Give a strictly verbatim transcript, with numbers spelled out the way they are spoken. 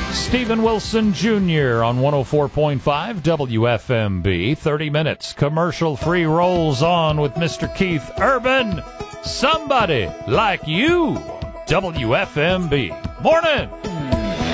Stephen Wilson Junior on one oh four point five W F M B. thirty minutes commercial-free rolls on with Mister Keith Urban. Somebody like you. W F M B. Morning.